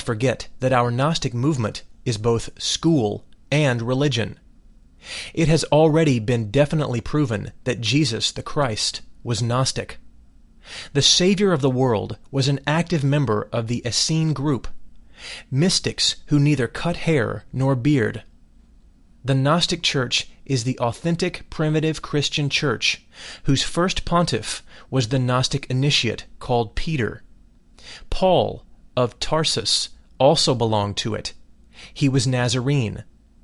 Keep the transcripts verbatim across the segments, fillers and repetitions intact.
forget that our Gnostic movement is both school and religion. It has already been definitely proven that Jesus the Christ was Gnostic. The Savior of the world was an active member of the Essene group, mystics who neither cut hair nor beard. The Gnostic Church is the authentic primitive Christian church, whose first pontiff was the Gnostic initiate called Peter. Paul of Tarsus also belonged to it. He was Nazarene.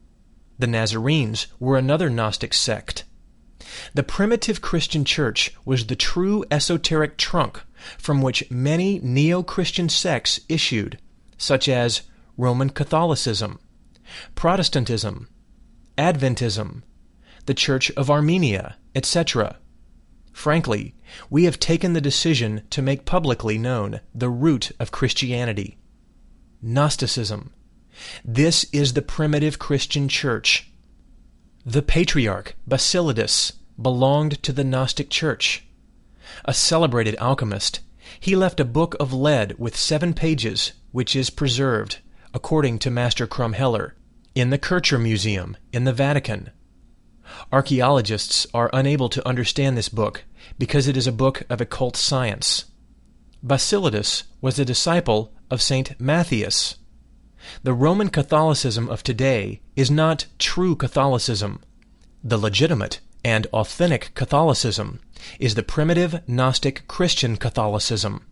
The Nazarenes were another Gnostic sect. The primitive Christian church was the true esoteric trunk from which many neo-Christian sects issued, such as Roman Catholicism, Protestantism, Adventism, the Church of Armenia, et cetera. Frankly, we have taken the decision to make publicly known the root of Christianity: Gnosticism. This is the primitive Christian church. The patriarch Basilidas belonged to the Gnostic church. A celebrated alchemist, he left a book of lead with seven pages, which is preserved, according to Master Krumheller, in the Kircher Museum in the Vatican. Archaeologists are unable to understand this book because it is a book of occult science. Basilidas was a disciple of Saint Matthias. The Roman Catholicism of today is not true Catholicism. The legitimate and authentic Catholicism is the primitive Gnostic Christian Catholicism.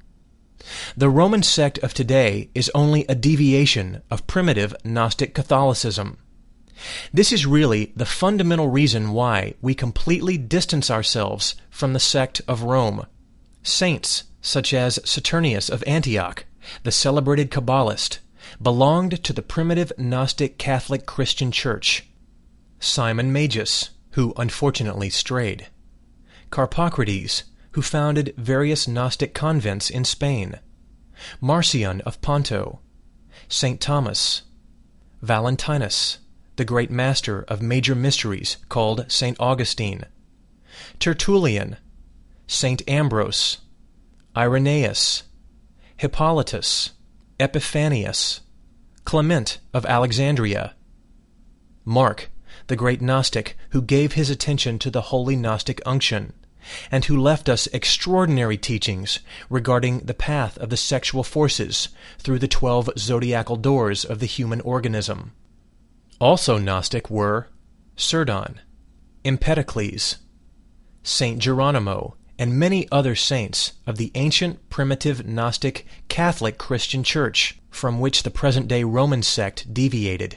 The Roman sect of today is only a deviation of primitive Gnostic Catholicism. This is really the fundamental reason why we completely distance ourselves from the sect of Rome. Saints such as Saturnius of Antioch, the celebrated Kabbalist, belonged to the primitive Gnostic Catholic Christian Church. Simon Magus, who unfortunately strayed. Carpocrates, who founded various Gnostic convents in Spain. Marcion of Ponto. Saint Thomas. Valentinus, the great master of major mysteries called Saint Augustine. Tertullian. Saint Ambrose. Irenaeus. Hippolytus. Epiphanius. Clement of Alexandria. Mark, the great Gnostic who gave his attention to the holy Gnostic unction, and who left us extraordinary teachings regarding the path of the sexual forces through the twelve zodiacal doors of the human organism. Also Gnostic were Surdon, Empedocles, Saint Geronimo, and many other saints of the ancient primitive Gnostic Catholic Christian Church, from which the present-day Roman sect deviated.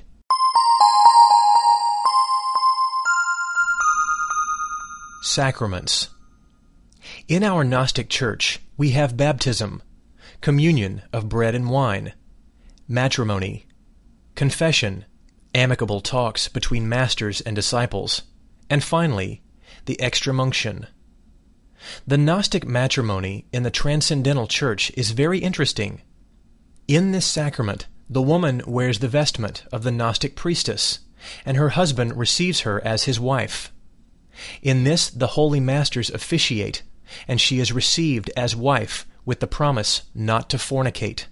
Sacraments. In our Gnostic Church, we have baptism, communion of bread and wine, matrimony, confession, amicable talks between masters and disciples, and finally, the extremunction. The Gnostic matrimony in the Transcendental Church is very interesting. In this sacrament, the woman wears the vestment of the Gnostic priestess, and her husband receives her as his wife. In this the holy masters officiate, and she is received as wife with the promise not to fornicate.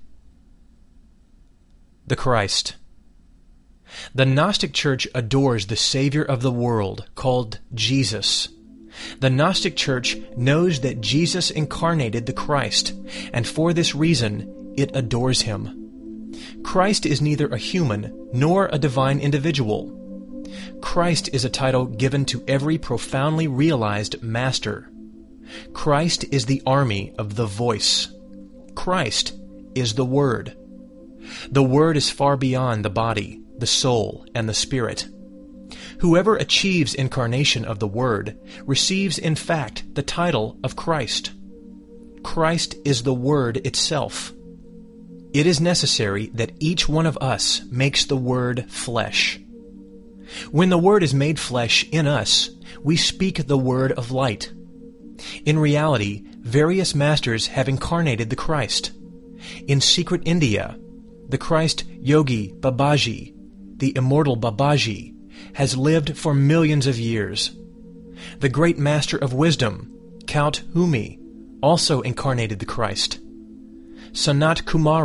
The Christ. The Gnostic Church adores the Savior of the world, called Jesus. The Gnostic Church knows that Jesus incarnated the Christ, and for this reason it adores him. Christ is neither a human nor a divine individual. Christ is a title given to every profoundly realized master. Christ is the army of the voice. Christ is the Word. The Word is far beyond the body, the soul, and the spirit. Whoever achieves incarnation of the Word receives in fact the title of Christ. Christ is the Word itself. It is necessary that each one of us makes the Word flesh. When the Word is made flesh in us, we speak the word of light. In reality, various masters have incarnated the Christ. In secret India, the Christ Yogi Babaji, the immortal Babaji, has lived for millions of years. The great master of wisdom, Count Humi, also incarnated the Christ. Sanat Kumara,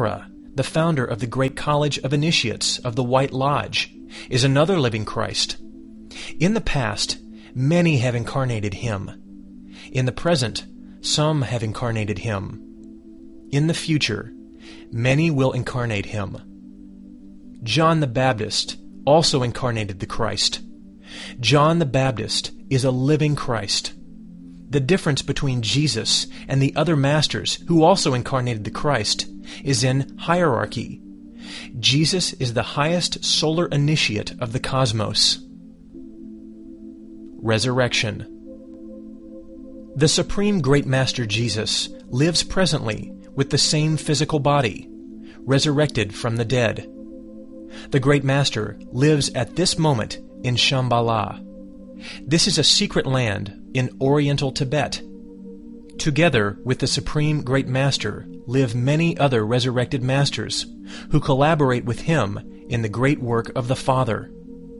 the founder of the great College of Initiates of the White Lodge, is another living Christ. In the past, many have incarnated him. In the present, some have incarnated him. In the future, many will incarnate him. John the Baptist also incarnated the Christ. John the Baptist is a living Christ. The difference between Jesus and the other masters who also incarnated the Christ is in hierarchy. Jesus is the highest solar initiate of the cosmos. Resurrection. The Supreme Great Master Jesus lives presently with the same physical body, resurrected from the dead. The Great Master lives at this moment in Shambhala. This is a secret land in Oriental Tibet. Together with the Supreme Great Master live many other resurrected masters who collaborate with him in the great work of the Father.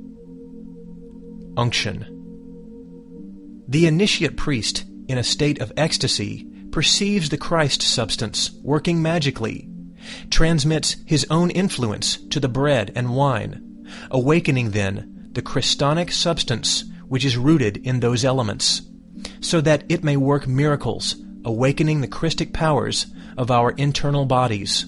Unction. The initiate priest, in a state of ecstasy, perceives the Christ substance working magically, transmits his own influence to the bread and wine, awakening then the Christonic substance which is rooted in those elements, so that it may work miracles, awakening the Christic powers of our internal bodies.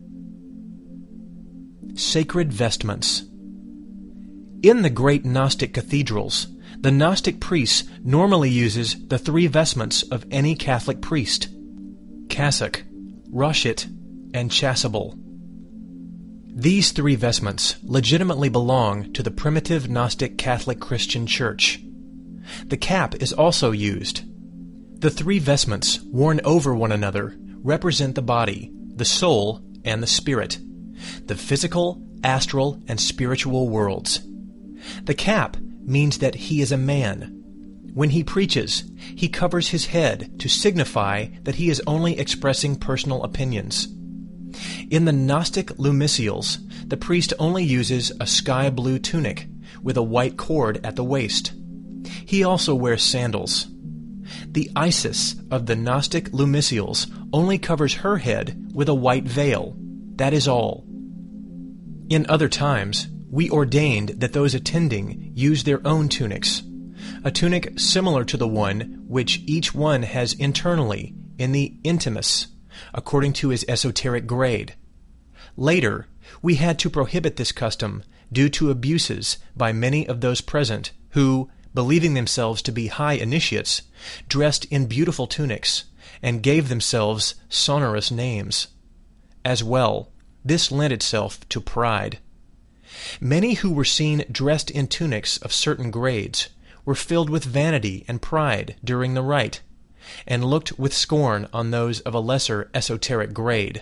Sacred vestments. In the great Gnostic cathedrals, the Gnostic priest normally uses the three vestments of any Catholic priest: cassock, rochet, and chasuble. These three vestments legitimately belong to the primitive Gnostic Catholic Christian Church. The cap is also used. The three vestments worn over one another represent the body, the soul, and the spirit, the physical, astral, and spiritual worlds. The cap means that he is a man. When he preaches, he covers his head to signify that he is only expressing personal opinions. In the Gnostic lumicials, the priest only uses a sky blue tunic with a white cord at the waist. He also wears sandals. The Isis of the Gnostic lumicials only covers her head with a white veil. That is all. In other times, we ordained that those attending use their own tunics, a tunic similar to the one which each one has internally in the intimus, according to his esoteric grade. Later, we had to prohibit this custom due to abuses by many of those present who, believing themselves to be high initiates, dressed in beautiful tunics and gave themselves sonorous names. As well, this lent itself to pride. Many who were seen dressed in tunics of certain grades were filled with vanity and pride during the rite, and looked with scorn on those of a lesser esoteric grade.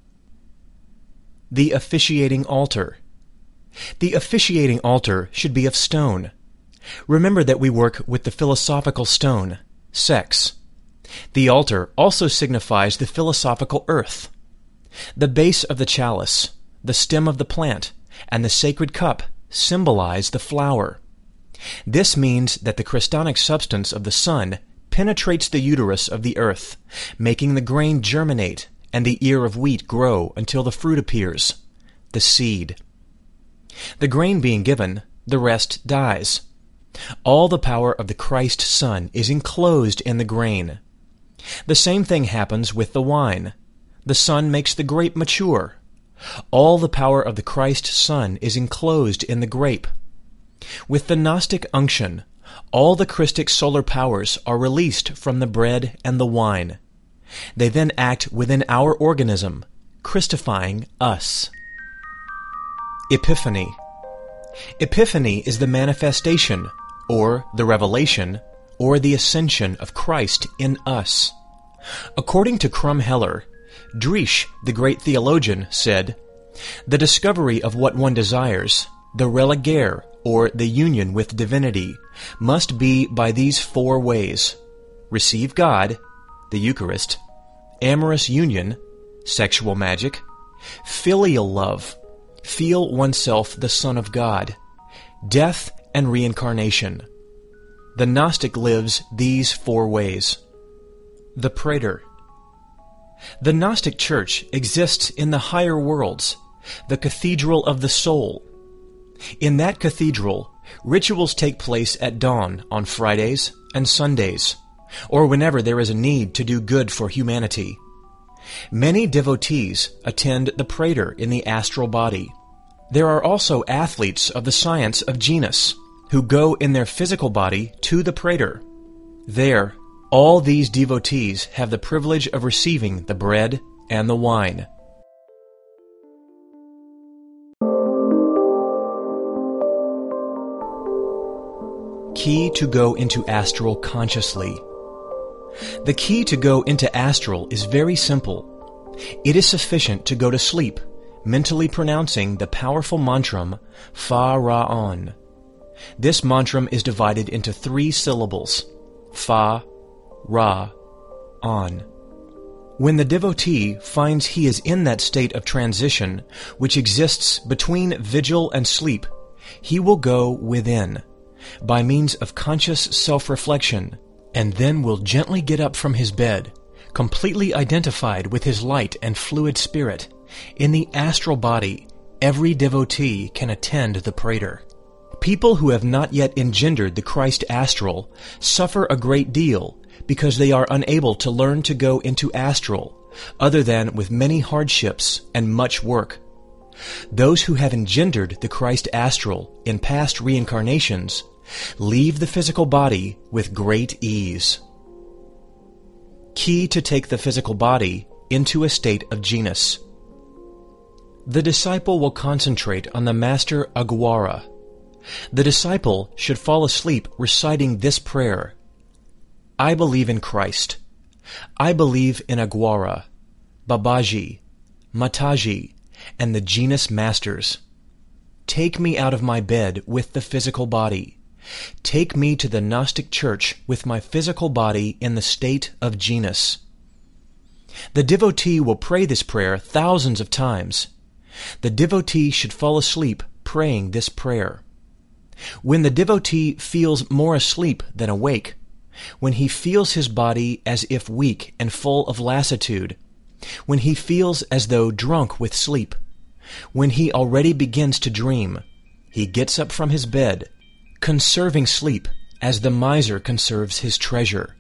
The officiating altar. The officiating altar should be of stone. Remember that we work with the philosophical stone, sex. The altar also signifies the philosophical earth. The base of the chalice, the stem of the plant, and the sacred cup symbolize the flower. This means that the Christonic substance of the sun penetrates the uterus of the earth, making the grain germinate and the ear of wheat grow until the fruit appears, the seed. The grain being given, the rest dies. All the power of the Christ Son is enclosed in the grain. The same thing happens with the wine. The sun makes the grape mature. All the power of the Christ Son is enclosed in the grape. With the Gnostic unction, all the Christic solar powers are released from the bread and the wine. They then act within our organism, Christifying us. Epiphany. Epiphany is the manifestation, or the revelation, or the ascension of Christ in us. According to Krumheller, Driesch, the great theologian, said, "The discovery of what one desires, the religare, or the union with divinity, must be by these four ways: receive God, the Eucharist; amorous union, sexual magic; filial love, feel oneself the Son of God; death and reincarnation." The Gnostic lives these four ways. The Praetor. The Gnostic Church exists in the higher worlds, the cathedral of the soul. In that cathedral, rituals take place at dawn on Fridays and Sundays, or whenever there is a need to do good for humanity. Many devotees attend the Prater in the astral body. There are also athletes of the science of genus who go in their physical body to the Prater. There, all these devotees have the privilege of receiving the bread and the wine. Key to go into astral consciously. The key to go into astral is very simple. It is sufficient to go to sleep, mentally pronouncing the powerful mantram Fa Ra On. This mantram is divided into three syllables: Fa, Ra, On. When the devotee finds he is in that state of transition which exists between vigil and sleep, he will go within, by means of conscious self-reflection, and then will gently get up from his bed, completely identified with his light and fluid spirit. In the astral body, every devotee can attend the Prater. People who have not yet engendered the Christ astral suffer a great deal because they are unable to learn to go into astral, other than with many hardships and much work. Those who have engendered the Christ astral in past reincarnations leave the physical body with great ease. Key to take the physical body into a state of genus. The disciple will concentrate on the Master Aguara. The disciple should fall asleep reciting this prayer: I believe in Christ. I believe in Aguara, Babaji, Mataji, and the genus masters. Take me out of my bed with the physical body. Take me to the Gnostic Church with my physical body in the state of genus. The devotee will pray this prayer thousands of times. The devotee should fall asleep praying this prayer. When the devotee feels more asleep than awake, when he feels his body as if weak and full of lassitude, when he feels as though drunk with sleep, when he already begins to dream, he gets up from his bed, conserving sleep as the miser conserves his treasure.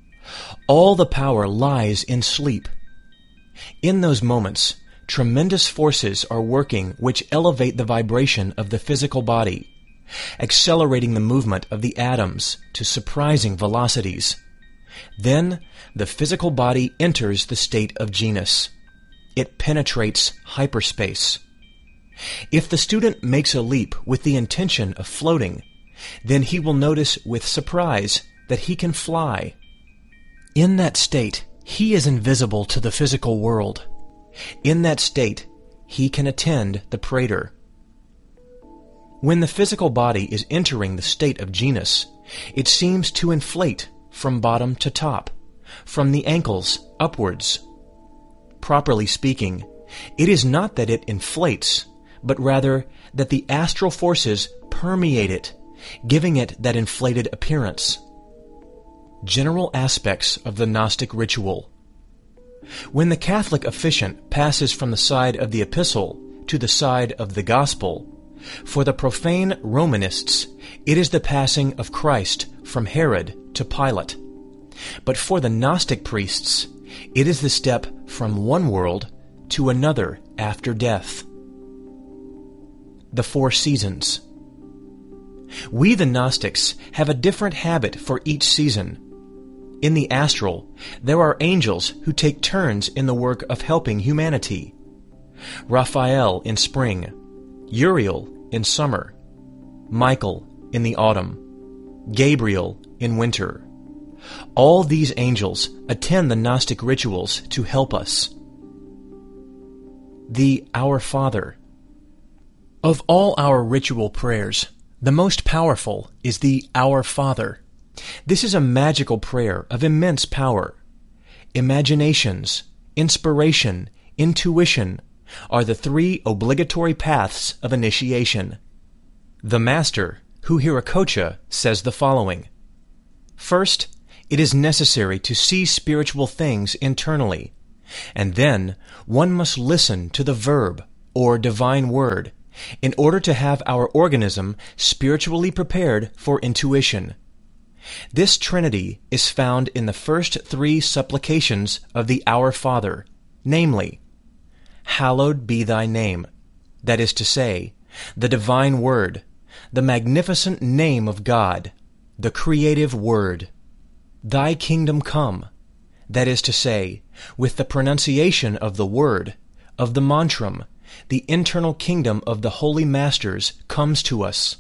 All the power lies in sleep. In those moments, tremendous forces are working which elevate the vibration of the physical body, accelerating the movement of the atoms to surprising velocities. Then the physical body enters the state of genus. It penetrates hyperspace. If the student makes a leap with the intention of floating, then he will notice with surprise that he can fly. In that state, he is invisible to the physical world. In that state, he can attend the Prater. When the physical body is entering the state of genus, it seems to inflate from bottom to top, from the ankles upwards. Properly speaking, it is not that it inflates, but rather that the astral forces permeate it, giving it that inflated appearance. General aspects of the Gnostic ritual. When the Catholic officiant passes from the side of the epistle to the side of the gospel, for the profane Romanists, it is the passing of Christ from Herod to Pilate. But for the Gnostic priests, it is the step from one world to another after death. The four seasons. We, the Gnostics, have a different habit for each season. In the astral, there are angels who take turns in the work of helping humanity. Raphael in spring, Uriel in summer, Michael in the autumn, Gabriel in winter. All these angels attend the Gnostic rituals to help us. The Our Father. Of all our ritual prayers, the most powerful is the Our Father. This is a magical prayer of immense power. Imaginations, inspiration, intuition are the three obligatory paths of initiation. The Master, Huhirakocha, says the following: First, it is necessary to see spiritual things internally. And then one must listen to the verb, or divine word, in order to have our organism spiritually prepared for intuition. This trinity is found in the first three supplications of the Our Father, namely, Hallowed be thy name, that is to say, the divine word, the magnificent name of God, the creative word. Thy kingdom come, that is to say, with the pronunciation of the word, of the mantram, the internal kingdom of the holy masters comes to us.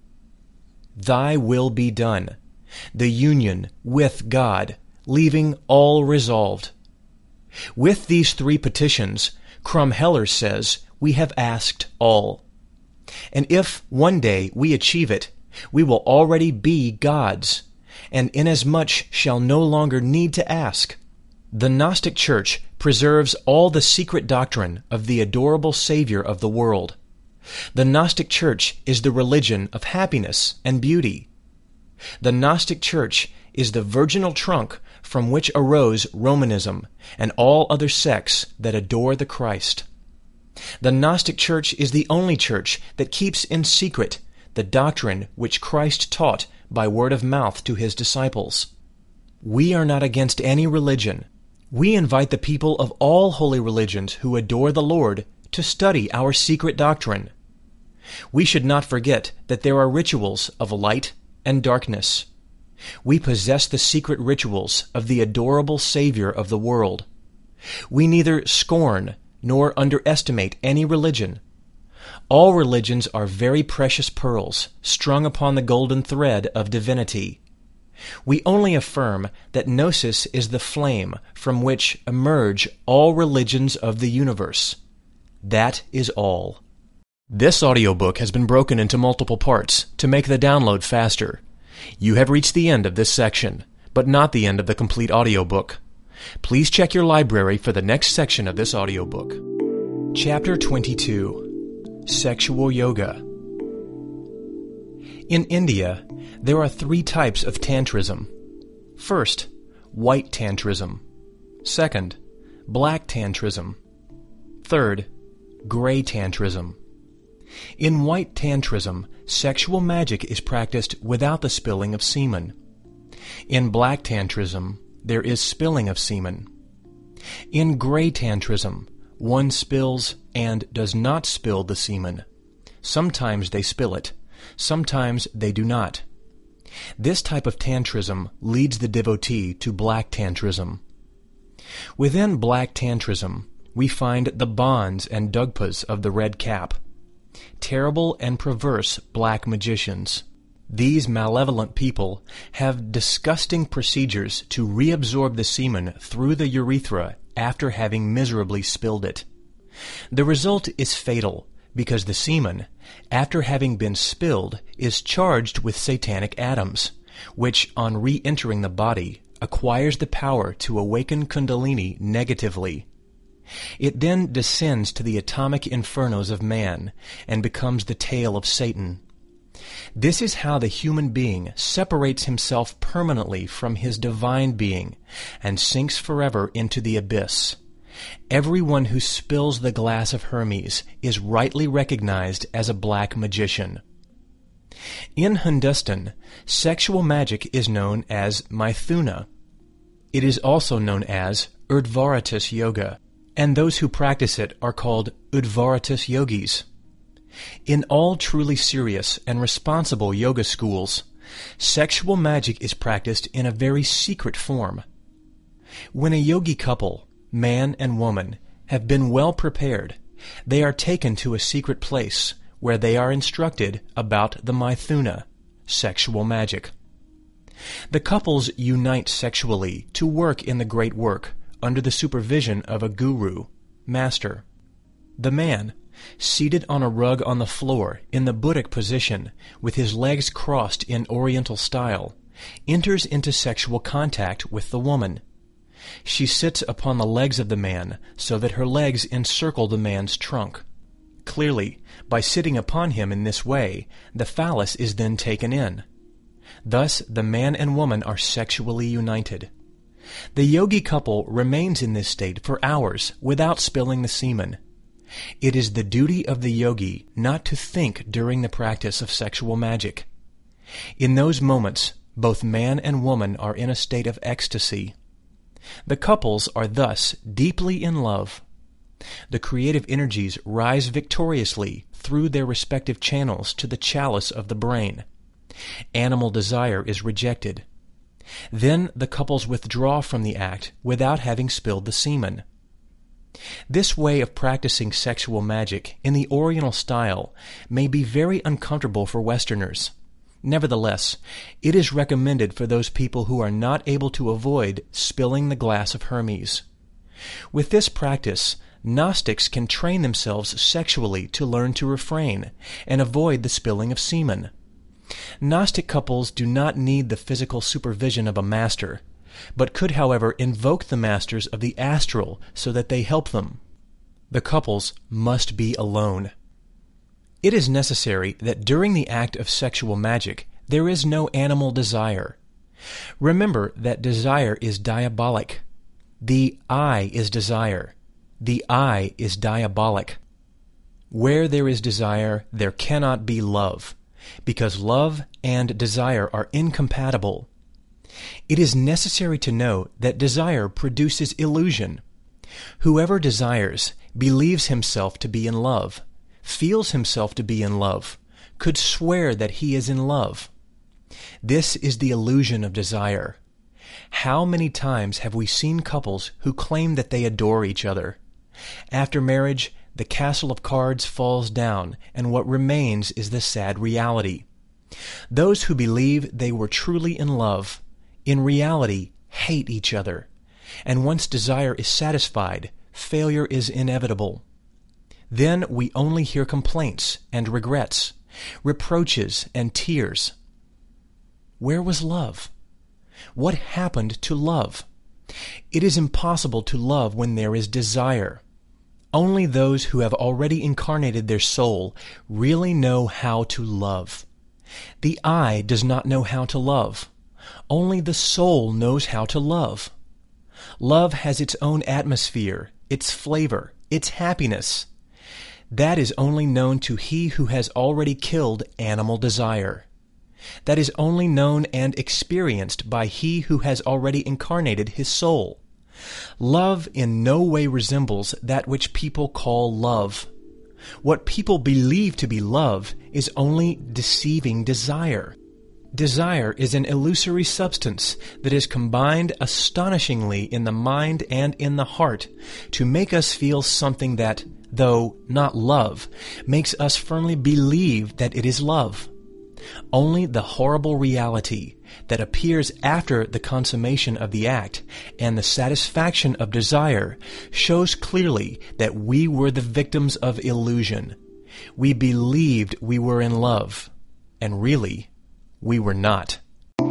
Thy will be done, the union with God, leaving all resolved. With these three petitions, Krumheller says, we have asked all. And if one day we achieve it, we will already be gods, and inasmuch shall no longer need to ask. The Gnostic Church preserves all the secret doctrine of the adorable Savior of the world. The Gnostic Church is the religion of happiness and beauty. The Gnostic Church is the virginal trunk from which arose Romanism and all other sects that adore the Christ. The Gnostic Church is the only church that keeps in secret the doctrine which Christ taught by word of mouth to his disciples. We are not against any religion. We invite the people of all holy religions who adore the Lord to study our secret doctrine. We should not forget that there are rituals of light and darkness. We possess the secret rituals of the adorable Savior of the world. We neither scorn nor underestimate any religion. All religions are very precious pearls strung upon the golden thread of divinity. We only affirm that Gnosis is the flame from which emerge all religions of the universe. That is all. This audiobook has been broken into multiple parts to make the download faster. You have reached the end of this section, but not the end of the complete audiobook. Please check your library for the next section of this audiobook. Chapter twenty-two. Sexual Yoga. In India, there are three types of Tantrism. First, white Tantrism. Second, black Tantrism. Third, gray Tantrism. In white Tantrism, sexual magic is practiced without the spilling of semen. In black Tantrism, there is spilling of semen. In gray Tantrism, one spills and does not spill the semen. Sometimes they spill it, sometimes they do not. This type of Tantrism leads the devotee to black Tantrism. Within black Tantrism, we find the bonds and dugpas of the red cap, terrible and perverse black magicians. These malevolent people have disgusting procedures to reabsorb the semen through the urethra after having miserably spilled it. The result is fatal, because the semen, after having been spilled, is charged with satanic atoms, which, on re-entering the body, acquires the power to awaken Kundalini negatively. It then descends to the atomic infernos of man and becomes the tail of Satan. This is how the human being separates himself permanently from his divine being and sinks forever into the abyss. Everyone who spills the glass of Hermes is rightly recognized as a black magician. In Hindustan, sexual magic is known as Maithuna. It is also known as Urdhvaratus Yoga, and those who practice it are called Udvaratus Yogis. In all truly serious and responsible yoga schools, sexual magic is practiced in a very secret form. When a yogi couple, man and woman, have been well prepared, they are taken to a secret place where they are instructed about the Maithuna, sexual magic. The couples unite sexually to work in the great work under the supervision of a guru, master. The man, seated on a rug on the floor in the Buddhic position with his legs crossed in Oriental style, enters into sexual contact with the woman. She sits upon the legs of the man so that her legs encircle the man's trunk. Clearly, by sitting upon him in this way, the phallus is then taken in. Thus the man and woman are sexually united. The yogi couple remains in this state for hours without spilling the semen. It is the duty of the yogi not to think during the practice of sexual magic. In those moments, both man and woman are in a state of ecstasy. The couples are thus deeply in love. The creative energies rise victoriously through their respective channels to the chalice of the brain. Animal desire is rejected. Then the couples withdraw from the act without having spilled the semen. This way of practicing sexual magic in the Oriental style may be very uncomfortable for Westerners. Nevertheless, it is recommended for those people who are not able to avoid spilling the glass of Hermes. With this practice, Gnostics can train themselves sexually to learn to refrain and avoid the spilling of semen. Gnostic couples do not need the physical supervision of a master, but could, however, invoke the masters of the astral so that they help them. The couples must be alone. It is necessary that during the act of sexual magic there is no animal desire. Remember that desire is diabolic. The I is desire. The I is diabolic. Where there is desire, there cannot be love, because love and desire are incompatible. It is necessary to know that desire produces illusion. Whoever desires believes himself to be in love, feels himself to be in love, could swear that he is in love. This is the illusion of desire. How many times have we seen couples who claim that they adore each other? After marriage, the castle of cards falls down, and what remains is the sad reality. Those who believe they were truly in love, in reality, hate each other, and once desire is satisfied, failure is inevitable. Then we only hear complaints and regrets, reproaches and tears. Where was love? What happened to love? It is impossible to love when there is desire. Only those who have already incarnated their soul really know how to love. The I does not know how to love. Only the soul knows how to love. Love has its own atmosphere, its flavor, its happiness. That is only known to he who has already killed animal desire. That is only known and experienced by he who has already incarnated his soul. Love in no way resembles that which people call love. What people believe to be love is only deceiving desire. Desire is an illusory substance that is combined astonishingly in the mind and in the heart to make us feel something that, though not love, makes us firmly believe that it is love. Only the horrible reality that appears after the consummation of the act and the satisfaction of desire shows clearly that we were the victims of illusion. We believed we were in love, and really, we were not.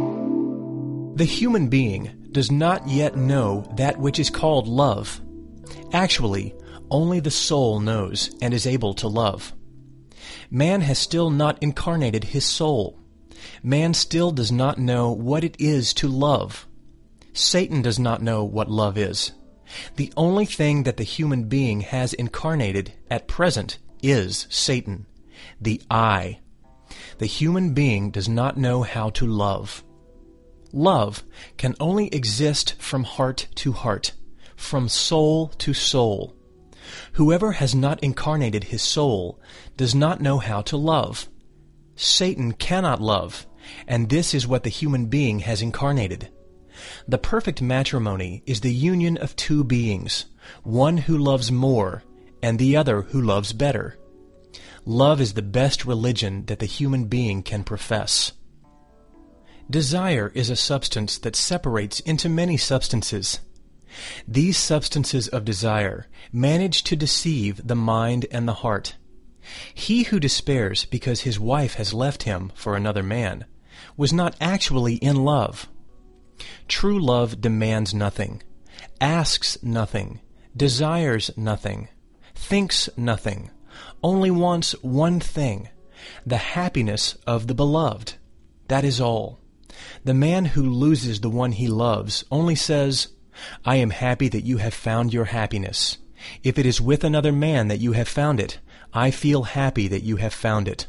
The human being does not yet know that which is called love. Actually, only the soul knows and is able to love. Man has still not incarnated his soul. Man still does not know what it is to love. Satan does not know what love is. The only thing that the human being has incarnated at present is Satan, the I. The human being does not know how to love. Love can only exist from heart to heart, from soul to soul. Whoever has not incarnated his soul does not know how to love. Satan cannot love, and this is what the human being has incarnated. The perfect matrimony is the union of two beings, one who loves more and the other who loves better. Love is the best religion that the human being can profess. Desire is a substance that separates into many substances. These substances of desire manage to deceive the mind and the heart. He who despairs because his wife has left him for another man was not actually in love. True love demands nothing, asks nothing, desires nothing, thinks nothing, only wants one thing, the happiness of the beloved. That is all. The man who loses the one he loves only says, "I am happy that you have found your happiness. If it is with another man that you have found it, I feel happy that you have found it."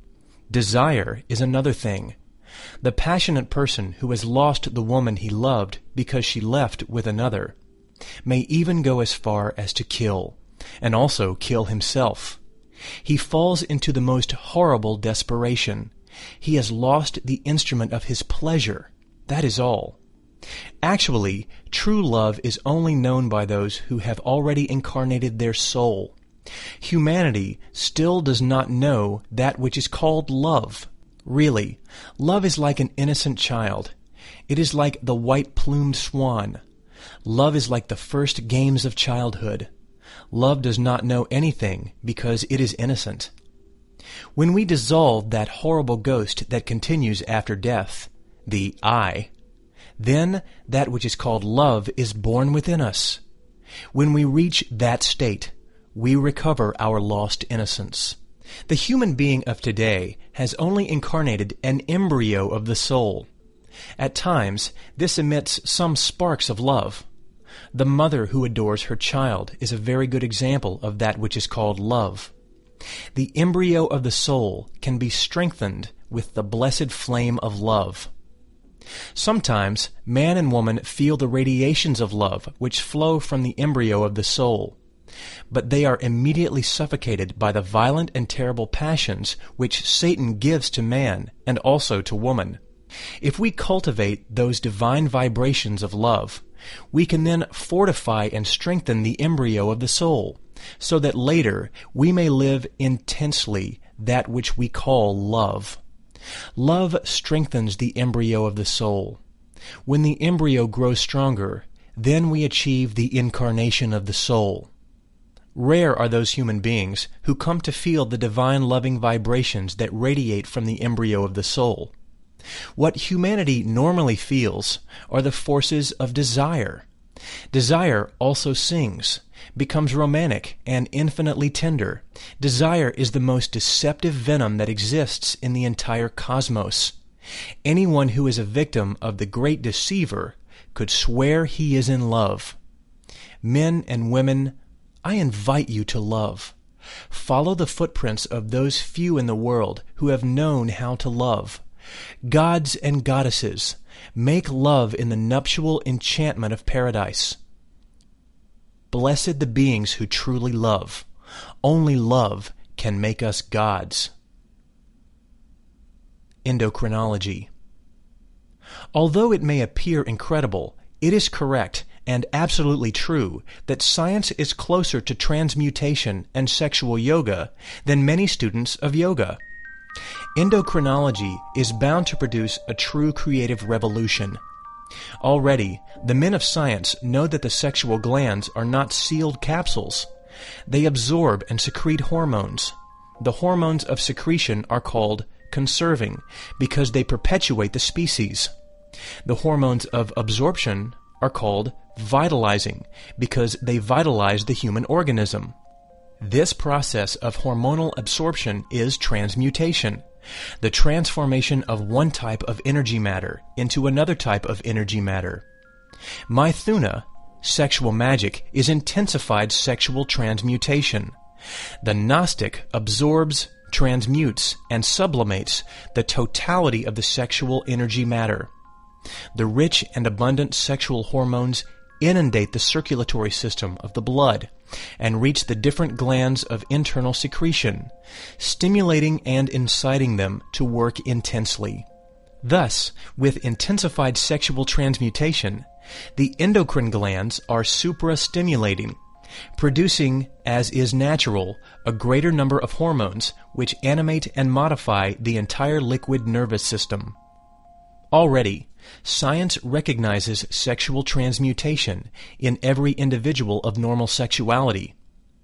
Desire is another thing. The passionate person who has lost the woman he loved because she left with another may even go as far as to kill, and also kill himself. He falls into the most horrible desperation. He has lost the instrument of his pleasure. That is all. Actually, true love is only known by those who have already incarnated their soul. Humanity still does not know that which is called love. Really, love is like an innocent child. It is like the white-plumed swan. Love is like the first games of childhood. Love does not know anything because it is innocent. When we dissolve that horrible ghost that continues after death, the I, then that which is called love is born within us. When we reach that state, we recover our lost innocence. The human being of today has only incarnated an embryo of the soul. At times, this emits some sparks of love. The mother who adores her child is a very good example of that which is called love. The embryo of the soul can be strengthened with the blessed flame of love. Sometimes man and woman feel the radiations of love which flow from the embryo of the soul, but they are immediately suffocated by the violent and terrible passions which Satan gives to man and also to woman. If we cultivate those divine vibrations of love, we can then fortify and strengthen the embryo of the soul, so that later we may live intensely that which we call love. Love strengthens the embryo of the soul. When the embryo grows stronger, then we achieve the incarnation of the soul. Rare are those human beings who come to feel the divine loving vibrations that radiate from the embryo of the soul. What humanity normally feels are the forces of desire. Desire also sings, becomes romantic and infinitely tender. Desire is the most deceptive venom that exists in the entire cosmos. Anyone who is a victim of the great deceiver could swear he is in love. Men and women, I invite you to love. Follow the footprints of those few in the world who have known how to love. Gods and goddesses, make love in the nuptial enchantment of paradise. Blessed the beings who truly love. Only love can make us gods. Endocrinology. Although it may appear incredible, it is correct and absolutely true that science is closer to transmutation and sexual yoga than many students of yoga. Endocrinology is bound to produce a true creative revolution. Already, the men of science know that the sexual glands are not sealed capsules. They absorb and secrete hormones. The hormones of secretion are called conserving because they perpetuate the species. The hormones of absorption are called vitalizing because they vitalize the human organism. This process of hormonal absorption is transmutation, the transformation of one type of energy matter into another type of energy matter. Maithuna, sexual magic, is intensified sexual transmutation. The Gnostic absorbs, transmutes, and sublimates the totality of the sexual energy matter. The rich and abundant sexual hormones inundate the circulatory system of the blood and reach the different glands of internal secretion, stimulating and inciting them to work intensely. Thus, with intensified sexual transmutation, the endocrine glands are supra-stimulating, producing, as is natural, a greater number of hormones which animate and modify the entire liquid nervous system. Already, science recognizes sexual transmutation in every individual of normal sexuality.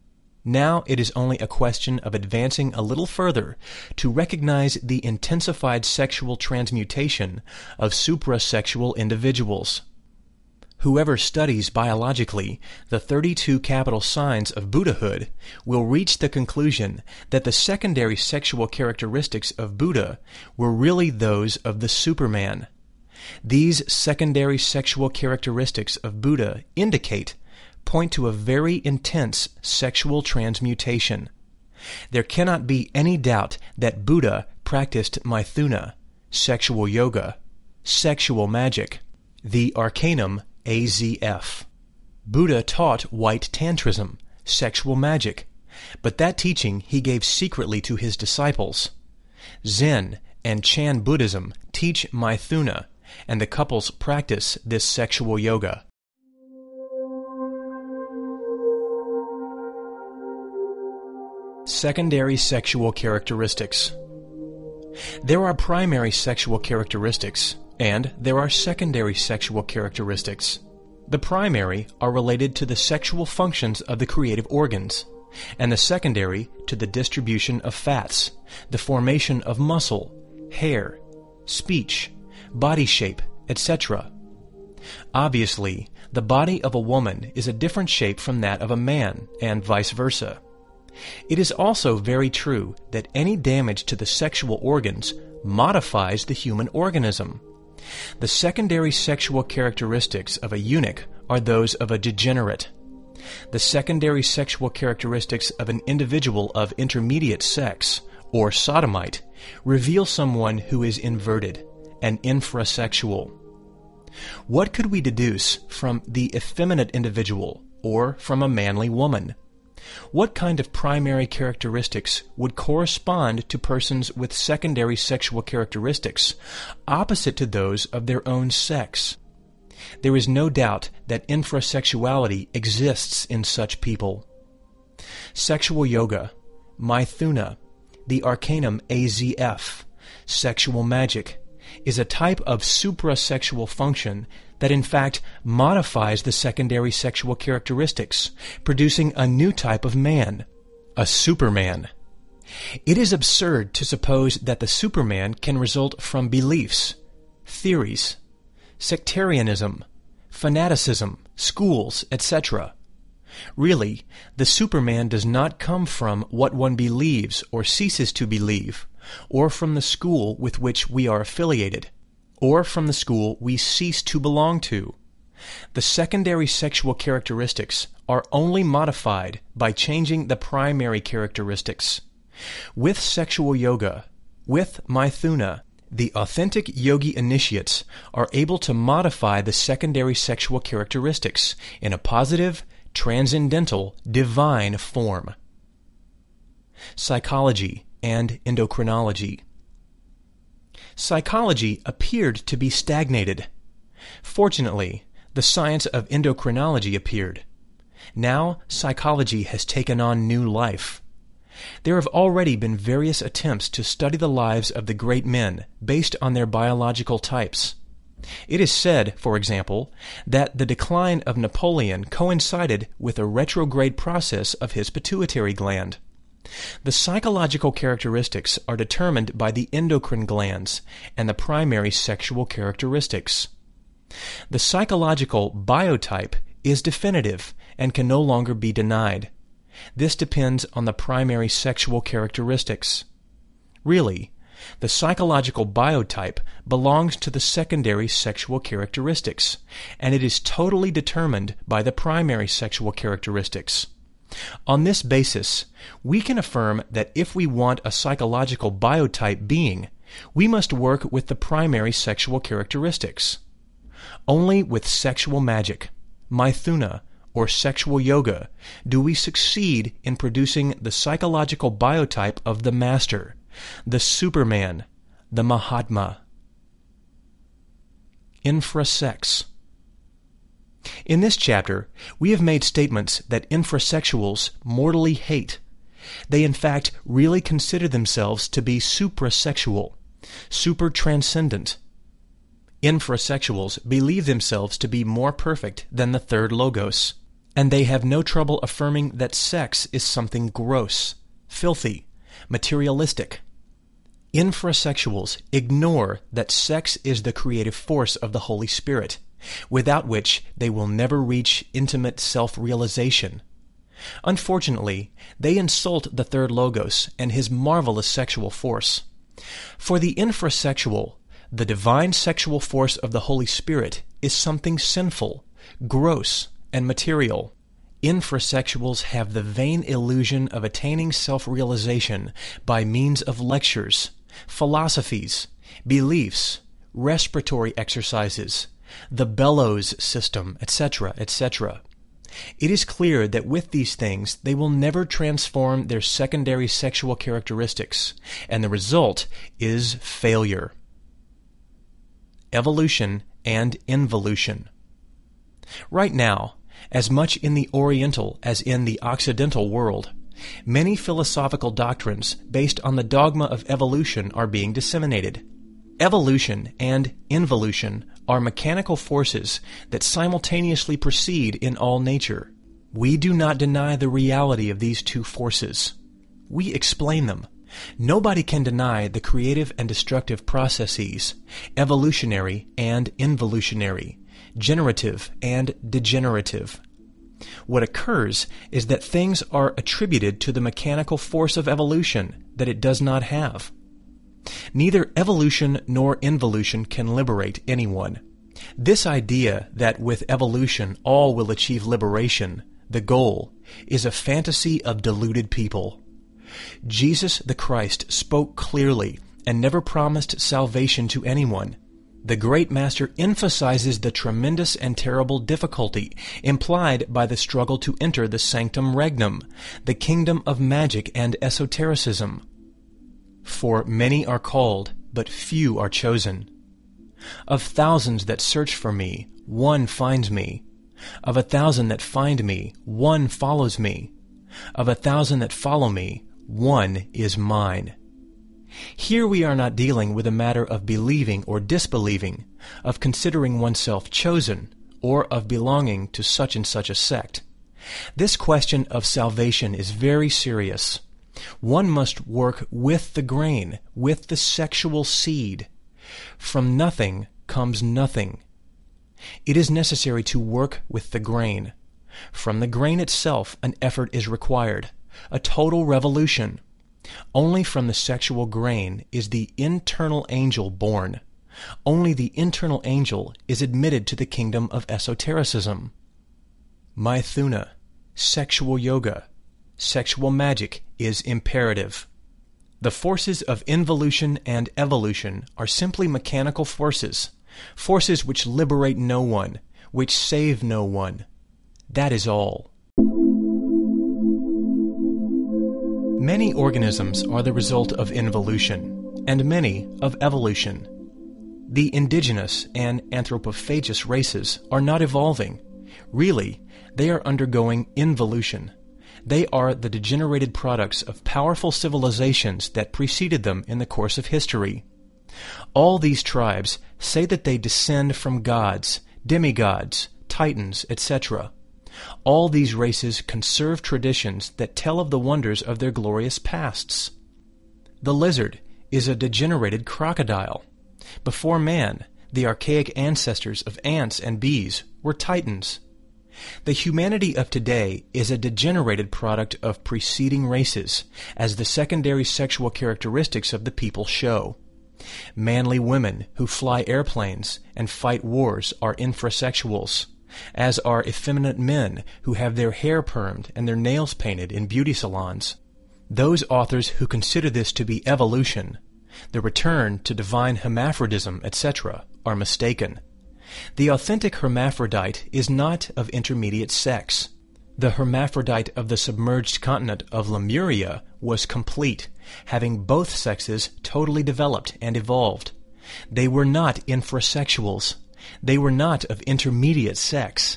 Now it is only a question of advancing a little further to recognize the intensified sexual transmutation of suprasexual individuals. Whoever studies biologically the thirty-two capital signs of Buddhahood will reach the conclusion that the secondary sexual characteristics of Buddha were really those of the Superman. These secondary sexual characteristics of Buddha indicate, point to a very intense sexual transmutation. There cannot be any doubt that Buddha practiced Maithuna, sexual yoga, sexual magic, the Arcanum A Z F. Buddha taught white tantrism, sexual magic, but that teaching he gave secretly to his disciples. Zen and Chan Buddhism teach Maithuna, and the couples practice this sexual yoga. Secondary sexual characteristics. There are primary sexual characteristics, and there are secondary sexual characteristics. The primary are related to the sexual functions of the creative organs, and the secondary to the distribution of fats, the formation of muscle, hair, speech, body shape, et cetera. Obviously, the body of a woman is a different shape from that of a man, and vice versa. It is also very true that any damage to the sexual organs modifies the human organism. The secondary sexual characteristics of a eunuch are those of a degenerate. The secondary sexual characteristics of an individual of intermediate sex, or sodomite, reveal someone who is inverted, an infrasexual. What could we deduce from the effeminate individual, or from a manly woman? What kind of primary characteristics would correspond to persons with secondary sexual characteristics opposite to those of their own sex? There is no doubt that infrasexuality exists in such people. Sexual yoga, Maithuna, the Arcanum A Z F, sexual magic, is a type of suprasexual function that in fact modifies the secondary sexual characteristics, producing a new type of man, a superman. It is absurd to suppose that the superman can result from beliefs, theories, sectarianism, fanaticism, schools, et cetera. Really, the superman does not come from what one believes or ceases to believe, or from the school with which we are affiliated, or from the school we cease to belong to. The secondary sexual characteristics are only modified by changing the primary characteristics. With sexual yoga, with Maithuna, the authentic yogi initiates are able to modify the secondary sexual characteristics in a positive, transcendental, divine form. Psychology and endocrinology. Psychology appeared to be stagnated. Fortunately, the science of endocrinology appeared. Now, psychology has taken on new life. There have already been various attempts to study the lives of the great men based on their biological types. It is said, for example, that the decline of Napoleon coincided with a retrograde process of his pituitary gland. The psychological characteristics are determined by the endocrine glands and the primary sexual characteristics. The psychological biotype is definitive and can no longer be denied. This depends on the primary sexual characteristics. Really, the psychological biotype belongs to the secondary sexual characteristics, and it is totally determined by the primary sexual characteristics. On this basis, we can affirm that if we want a psychological biotype being, we must work with the primary sexual characteristics. Only with sexual magic, Maithuna, or sexual yoga do we succeed in producing the psychological biotype of the master, the Superman, the Mahatma. Infrasex. In this chapter, we have made statements that infrasexuals mortally hate. They in fact really consider themselves to be suprasexual, super-transcendent. Infrasexuals believe themselves to be more perfect than the third logos, and they have no trouble affirming that sex is something gross, filthy, materialistic. Infrasexuals ignore that sex is the creative force of the Holy Spirit, without which they will never reach intimate self-realization. Unfortunately, they insult the third logos and his marvelous sexual force. For the infrasexual, The divine sexual force of the Holy Spirit is something sinful, gross, and material. Infrasexuals have the vain illusion of attaining self-realization by means of lectures, philosophies, beliefs, respiratory exercises, the bellows system, et cetera, et cetera. It is clear that with these things they will never transform their secondary sexual characteristics, and the result is failure. Evolution and involution. Right now, as much in the Oriental as in the Occidental world, many philosophical doctrines based on the dogma of evolution are being disseminated. Evolution and involution are mechanical forces that simultaneously proceed in all nature. We do not deny the reality of these two forces. We explain them. Nobody can deny the creative and destructive processes, evolutionary and involutionary, generative and degenerative. What occurs is that things are attributed to the mechanical force of evolution that it does not have. Neither evolution nor involution can liberate anyone. This idea that with evolution all will achieve liberation, the goal, is a fantasy of deluded people. Jesus the Christ spoke clearly and never promised salvation to anyone. The great master emphasizes the tremendous and terrible difficulty implied by the struggle to enter the sanctum regnum, the kingdom of magic and esotericism. For many are called, but few are chosen. Of thousands that search for me, one finds me. Of a thousand that find me, one follows me. Of a thousand that follow me, one is mine. Here we are not dealing with a matter of believing or disbelieving, of considering oneself chosen, or of belonging to such and such a sect. This question of salvation is very serious. One must work with the grain, with the sexual seed. From nothing comes nothing. It is necessary to work with the grain. From the grain itself an effort is required, a total revolution. Only from the sexual grain is the internal angel born. Only the internal angel is admitted to the kingdom of esotericism. Maithuna, sexual yoga, sexual magic is imperative. The forces of involution and evolution are simply mechanical forces, forces which liberate no one, which save no one. That is all. Many organisms are the result of involution, and many of evolution. The indigenous and anthropophagous races are not evolving. Really, they are undergoing involution. They are the degenerated products of powerful civilizations that preceded them in the course of history. All these tribes say that they descend from gods, demigods, titans, et cetera. All these races conserve traditions that tell of the wonders of their glorious pasts. The lizard is a degenerated crocodile. Before man, the archaic ancestors of ants and bees were titans. The humanity of today is a degenerated product of preceding races, as the secondary sexual characteristics of the people show. Manly women who fly airplanes and fight wars are infrasexuals, as are effeminate men who have their hair permed and their nails painted in beauty salons. Those authors who consider this to be evolution, the return to divine hermaphrodism, et cetera, are mistaken. The authentic hermaphrodite is not of intermediate sex. The hermaphrodite of the submerged continent of Lemuria was complete, having both sexes totally developed and evolved. They were not infrasexuals. They were not of intermediate sex.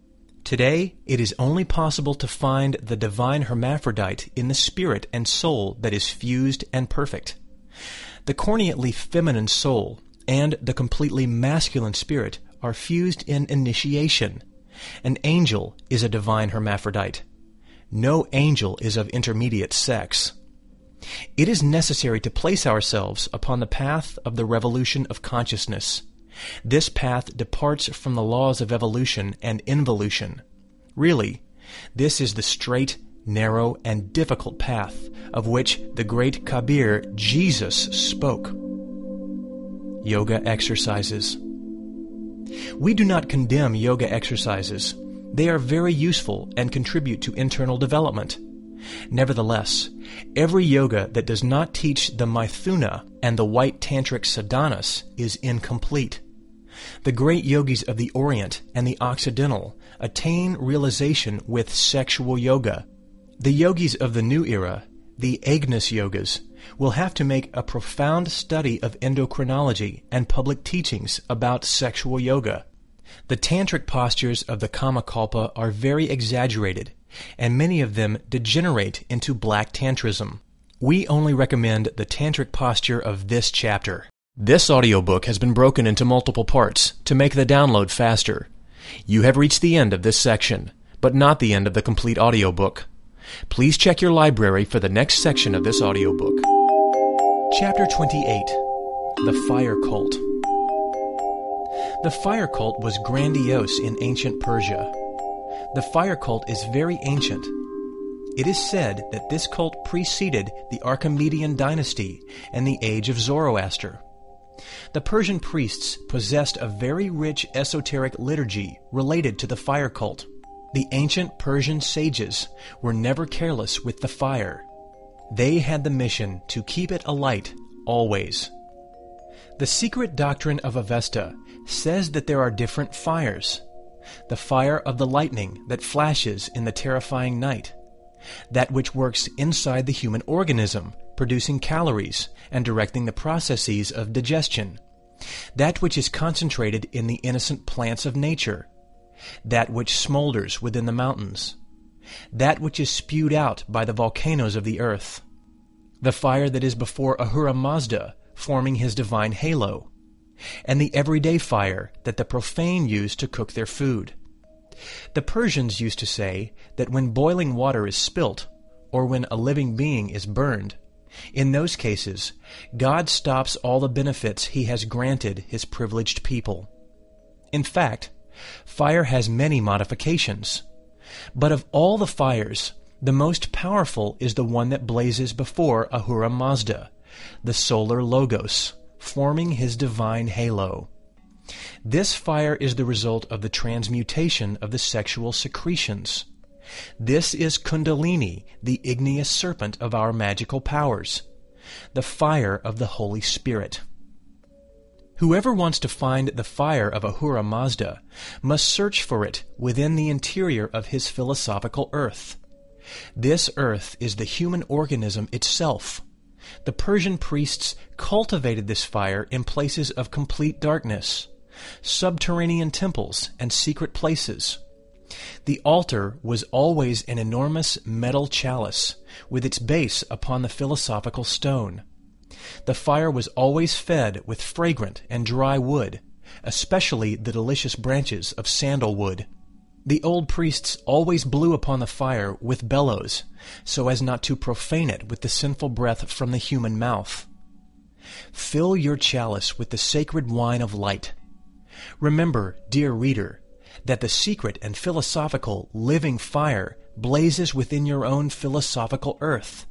Today, it is only possible to find the divine hermaphrodite in the spirit and soul that is fused and perfect. The corneately feminine soul and the completely masculine spirit are fused in initiation. An angel is a divine hermaphrodite. No angel is of intermediate sex. It is necessary to place ourselves upon the path of the revolution of consciousness. This path departs from the laws of evolution and involution. Really, this is the straight, narrow, and difficult path of which the great Kabir, Jesus, spoke. yoga exercises. We do not condemn yoga exercises. They are very useful and contribute to internal development. Nevertheless, every yoga that does not teach the Maithuna and the white tantric sadhanas is incomplete. The great yogis of the Orient and the Occidental attain realization with sexual yoga. The yogis of the new era, the Agnes yogas, will have to make a profound study of endocrinology and public teachings about sexual yoga. The tantric postures of the Kamakalpa are very exaggerated, and many of them degenerate into black tantrism. We only recommend the tantric posture of this chapter. This audiobook has been broken into multiple parts to make the download faster. You have reached the end of this section, but not the end of the complete audiobook. Please check your library for the next section of this audiobook. Chapter twenty-eight. The Fire Cult. The fire cult was grandiose in ancient Persia. The fire cult is very ancient. It is said that this cult preceded the Archimedean dynasty and the age of Zoroaster. The Persian priests possessed a very rich esoteric liturgy related to the fire cult. The ancient Persian sages were never careless with the fire. They had the mission to keep it alight always. The secret doctrine of Avesta says that there are different fires. The fire of the lightning that flashes in the terrifying night. That which works inside the human organism, producing calories and directing the processes of digestion. That which is concentrated in the innocent plants of nature. That which smolders within the mountains. That which is spewed out by the volcanoes of the earth. The fire that is before Ahura Mazda, forming his divine halo. And the everyday fire that the profane use to cook their food. The Persians used to say that when boiling water is spilt, or when a living being is burned, in those cases, God stops all the benefits he has granted his privileged people. In fact, fire has many modifications. But of all the fires, the most powerful is the one that blazes before Ahura Mazda, the solar logos, forming his divine halo. This fire is the result of the transmutation of the sexual secretions. This is Kundalini, the igneous serpent of our magical powers, the fire of the Holy Spirit. Whoever wants to find the fire of Ahura Mazda must search for it within the interior of his philosophical earth. This earth is the human organism itself. The Persian priests cultivated this fire in places of complete darkness, subterranean temples and secret places. The altar was always an enormous metal chalice, with its base upon the philosophical stone. The fire was always fed with fragrant and dry wood, especially the delicious branches of sandalwood. The old priests always blew upon the fire with bellows, so as not to profane it with the sinful breath from the human mouth. Fill your chalice with the sacred wine of light. Remember, dear reader, that the secret and philosophical living fire blazes within your own philosophical earth.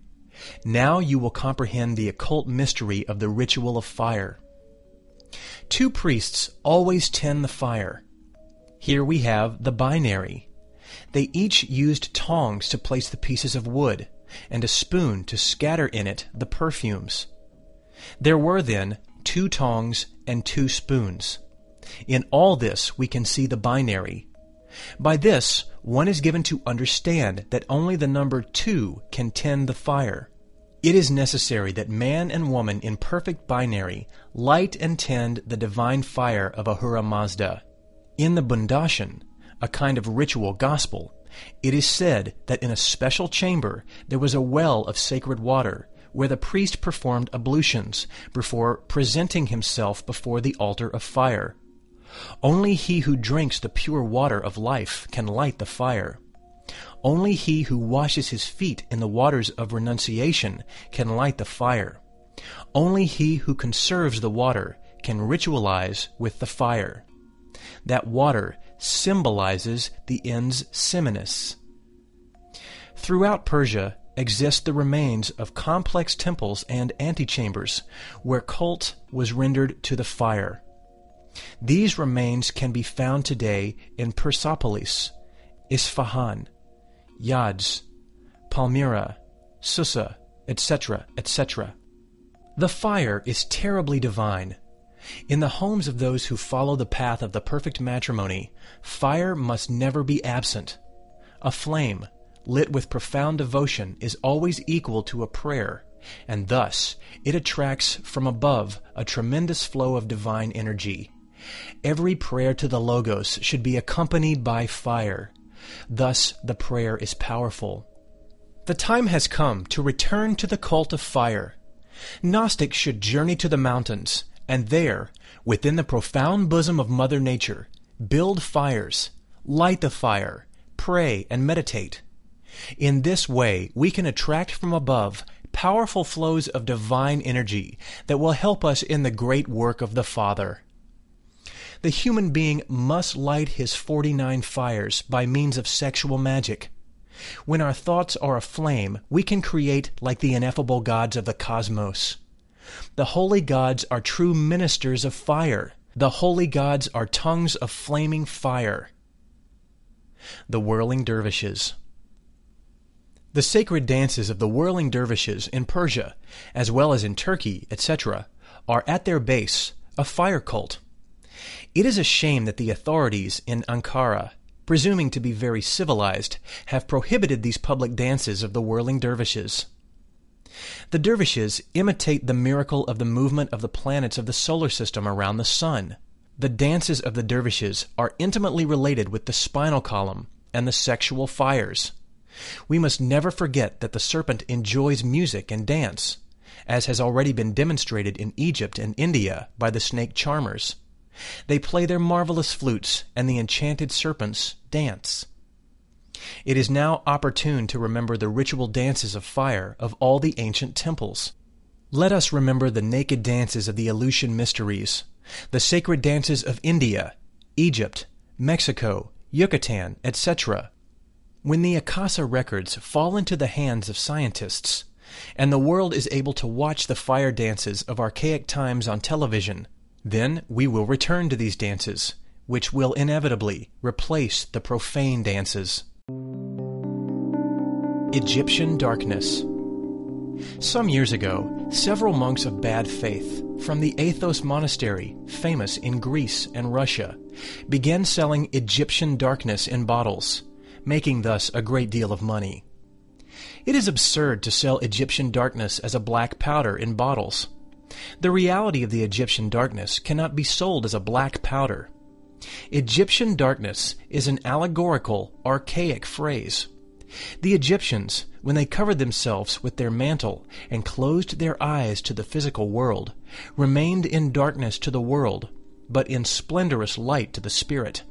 Now you will comprehend the occult mystery of the ritual of fire. Two priests always tend the fire. Here we have the binary. They each used tongs to place the pieces of wood, and a spoon to scatter in it the perfumes. There were then two tongs and two spoons. In all this we can see the binary. By this, one is given to understand that only the number two can tend the fire. It is necessary that man and woman in perfect binary light and tend the divine fire of Ahura Mazda. In the Bundashan, a kind of ritual gospel, it is said that in a special chamber there was a well of sacred water, where the priest performed ablutions before presenting himself before the altar of fire. Only he who drinks the pure water of life can light the fire. Only he who washes his feet in the waters of renunciation can light the fire. Only he who conserves the water can ritualize with the fire. That water symbolizes the ens seminis. Throughout Persia, exist the remains of complex temples and antechambers where cult was rendered to the fire. These remains can be found today in Persepolis, Isfahan, Yazd, Palmyra, Susa, et cetera, et cetera. The fire is terribly divine. In the homes of those who follow the path of the perfect matrimony, fire must never be absent. A flame, lit with profound devotion, is always equal to a prayer, and thus it attracts from above a tremendous flow of divine energy. Every prayer to the Logos should be accompanied by fire. Thus the prayer is powerful. The time has come to return to the cult of fire. Gnostics should journey to the mountains, and there, within the profound bosom of Mother Nature, build fires, light the fire, pray and meditate. In this way, we can attract from above powerful flows of divine energy that will help us in the great work of the Father. The human being must light his forty-nine fires by means of sexual magic. When our thoughts are aflame, we can create like the ineffable gods of the cosmos. The holy gods are true ministers of fire. The holy gods are tongues of flaming fire. The Whirling Dervishes. The sacred dances of the whirling dervishes in Persia, as well as in Turkey, et cetera, are at their base a fire cult. It is a shame that the authorities in Ankara, presuming to be very civilized, have prohibited these public dances of the whirling dervishes. The dervishes imitate the miracle of the movement of the planets of the solar system around the sun. The dances of the dervishes are intimately related with the spinal column and the sexual fires. We must never forget that the serpent enjoys music and dance, as has already been demonstrated in Egypt and India by the snake charmers. They play their marvelous flutes, and the enchanted serpents dance. It is now opportune to remember the ritual dances of fire of all the ancient temples. Let us remember the naked dances of the Eleusinian mysteries, the sacred dances of India, Egypt, Mexico, Yucatan, et cetera. When the Akasa records fall into the hands of scientists, and the world is able to watch the fire dances of archaic times on television, then we will return to these dances, which will inevitably replace the profane dances. Egyptian darkness. Some years ago, several monks of bad faith from the Athos monastery, famous in Greece and Russia, began selling Egyptian darkness in bottles, making thus a great deal of money. It is absurd to sell Egyptian darkness as a black powder in bottles. The reality of the Egyptian darkness cannot be sold as a black powder. Egyptian darkness is an allegorical, archaic phrase. The Egyptians, when they covered themselves with their mantle and closed their eyes to the physical world, remained in darkness to the world, but in splendorous light to the spirit.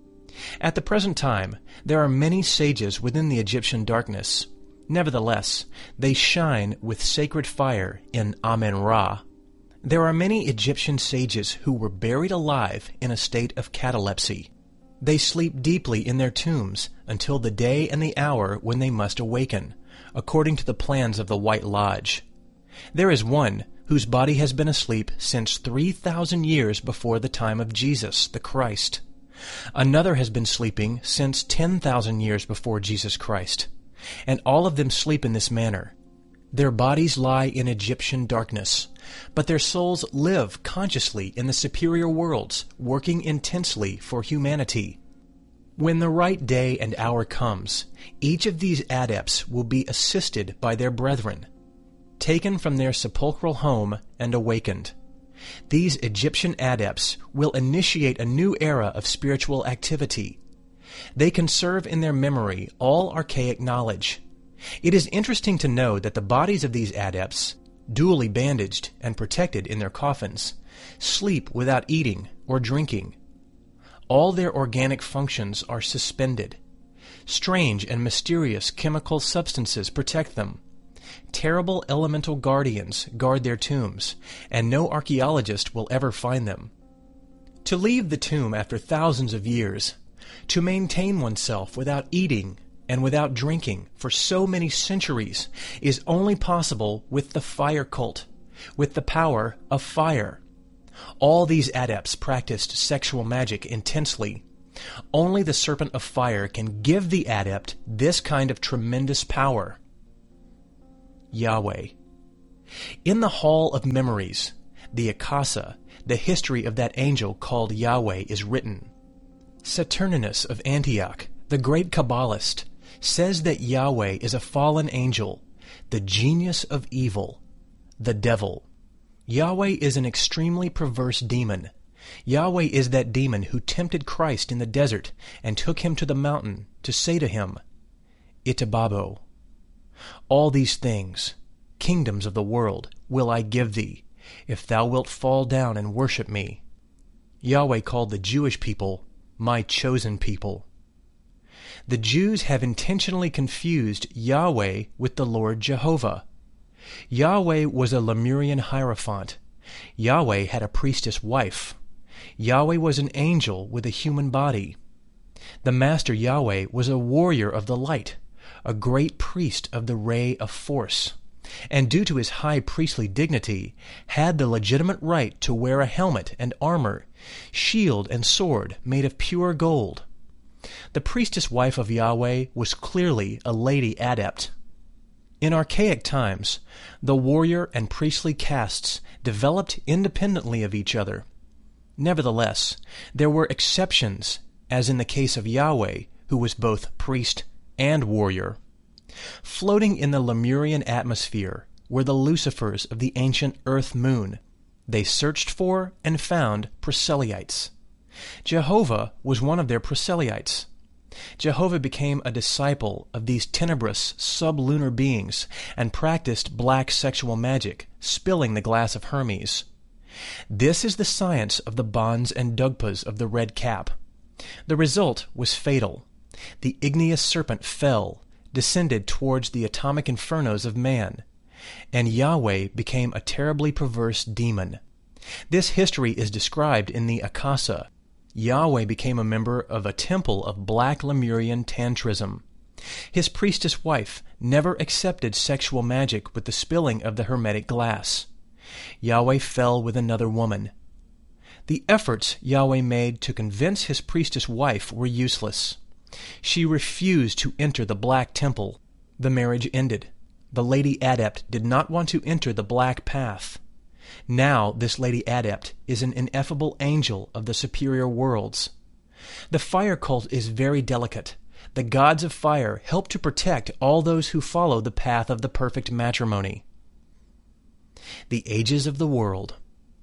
At the present time, there are many sages within the Egyptian darkness. Nevertheless, they shine with sacred fire in Amen-Ra. There are many Egyptian sages who were buried alive in a state of catalepsy. They sleep deeply in their tombs until the day and the hour when they must awaken, according to the plans of the White Lodge. There is one whose body has been asleep since three thousand years before the time of Jesus, the Christ. Another has been sleeping since ten thousand years before Jesus Christ. And all of them sleep in this manner. Their bodies lie in Egyptian darkness, but their souls live consciously in the superior worlds, working intensely for humanity. When the right day and hour comes, each of these adepts will be assisted by their brethren, taken from their sepulchral home and awakened. These Egyptian adepts will initiate a new era of spiritual activity. They conserve in their memory all archaic knowledge. It is interesting to know that the bodies of these adepts, duly bandaged and protected in their coffins, sleep without eating or drinking. All their organic functions are suspended. Strange and mysterious chemical substances protect them. Terrible elemental guardians guard their tombs, and no archaeologist will ever find them. To leave the tomb after thousands of years, to maintain oneself without eating and without drinking for so many centuries is only possible with the fire cult, with the power of fire. All these adepts practiced sexual magic intensely. Only the serpent of fire can give the adept this kind of tremendous power. Yahweh. In the Hall of Memories, the Akasa, the history of that angel called Yahweh is written. Saturninus of Antioch, the great Kabbalist, says that Yahweh is a fallen angel, the genius of evil, the devil. Yahweh is an extremely perverse demon. Yahweh is that demon who tempted Christ in the desert and took him to the mountain to say to him, Itababo, all these things, kingdoms of the world, will I give thee, if thou wilt fall down and worship me. Yahweh called the Jewish people, my chosen people. The Jews have intentionally confused Yahweh with the Lord Jehovah. Yahweh was a Lemurian hierophant. Yahweh had a priestess wife. Yahweh was an angel with a human body. The Master Yahweh was a warrior of the light, a great priest of the ray of force, and due to his high priestly dignity, had the legitimate right to wear a helmet and armor, shield and sword made of pure gold. The priestess wife of Yahweh was clearly a lady adept. In archaic times, the warrior and priestly castes developed independently of each other. Nevertheless, there were exceptions, as in the case of Yahweh, who was both priest and warrior. Floating in the Lemurian atmosphere were the Lucifers of the ancient earth-moon. They searched for and found proselytes. Jehovah was one of their proselytes. Jehovah became a disciple of these tenebrous sublunar beings and practiced black sexual magic, spilling the glass of Hermes. This is the science of the Bons and Dugpas of the Red Cap. The result was fatal. The igneous serpent fell, descended towards the atomic infernos of man, and Yahweh became a terribly perverse demon. This history is described in the Akasa. Yahweh became a member of a temple of black Lemurian tantrism. His priestess wife never accepted sexual magic with the spilling of the hermetic glass. Yahweh fell with another woman. The efforts Yahweh made to convince his priestess wife were useless. She refused to enter the black temple. The marriage ended. The lady adept did not want to enter the black path. Now this lady adept is an ineffable angel of the superior worlds. The fire cult is very delicate. The gods of fire help to protect all those who follow the path of the perfect matrimony. The ages of the world.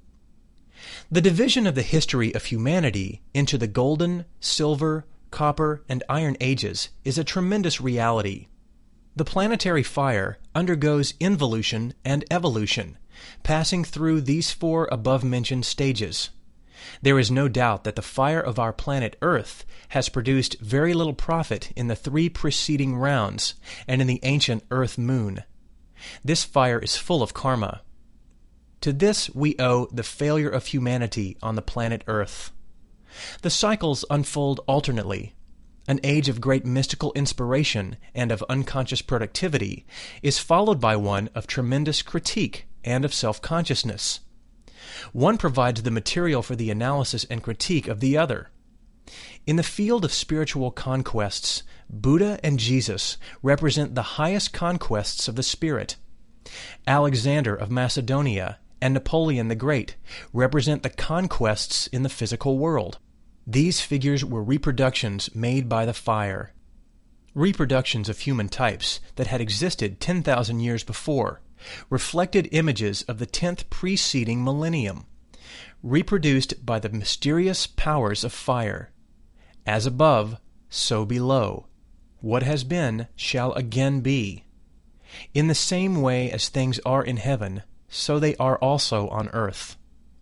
The division of the history of humanity into the golden, silver, copper, and iron ages is a tremendous reality. The planetary fire undergoes involution and evolution, passing through these four above-mentioned stages. There is no doubt that the fire of our planet Earth has produced very little profit in the three preceding rounds and in the ancient Earth-Moon. This fire is full of karma. To this we owe the failure of humanity on the planet Earth. The cycles unfold alternately. An age of great mystical inspiration and of unconscious productivity is followed by one of tremendous critique and of self-consciousness. One provides the material for the analysis and critique of the other. In the field of spiritual conquests, Buddha and Jesus represent the highest conquests of the spirit. Alexander of Macedonia and Napoleon the Great represent the conquests in the physical world. These figures were reproductions made by the fire. Reproductions of human types that had existed ten thousand years before, reflected images of the tenth preceding millennium, reproduced by the mysterious powers of fire. As above, so below. What has been shall again be. In the same way as things are in heaven, so they are also on earth.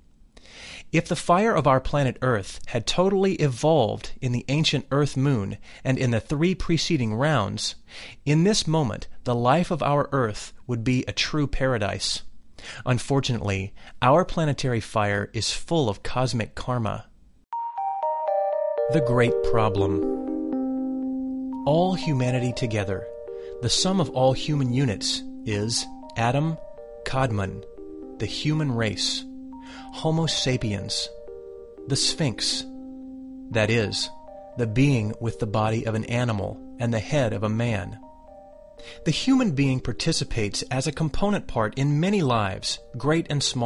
If the fire of our planet Earth had totally evolved in the ancient Earth-Moon and in the three preceding rounds, in this moment the life of our Earth would be a true paradise. Unfortunately, our planetary fire is full of cosmic karma. The Great Problem. all humanity together, the sum of all human units, is Adam Kadmon, the human race, Homo sapiens, the Sphinx, that is, the being with the body of an animal and the head of a man. The human being participates as a component part in many lives, great and small.